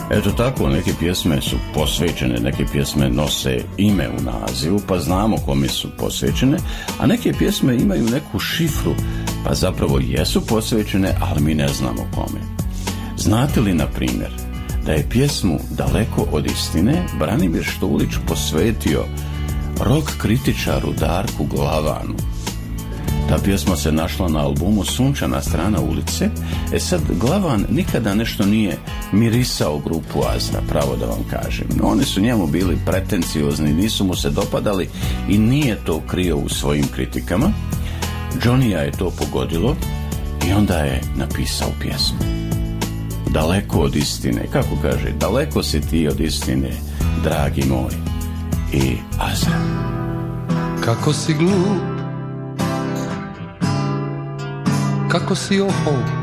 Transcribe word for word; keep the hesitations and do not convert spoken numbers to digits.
Eto tako, neke pjesme su posvećene, neke pjesme nose ime u nazivu, pa znamo kome su posvećene, a neke pjesme imaju neku šifru, pa zapravo jesu posvećene, ali mi ne znamo kome. Znate li, na primjer, da je pjesmu Daleko od istine Branimir Štulić posvetio rock kritičaru Darku Glavanu? Ta pjesma se našla na albumu Sunčana strana ulice. E sad, Glavan nikada nešto nije mirisao grupu Azra, pravo da vam kažem. No, oni su njemu bili pretenciozni, nisu mu se dopadali i nije to krio u svojim kritikama. Johnnyja je to pogodilo i onda je napisao pjesmu. Daleko od istine, kako kaže, daleko si ti od istine, dragi moj, i Azra. Kako si glup, kako si ohol,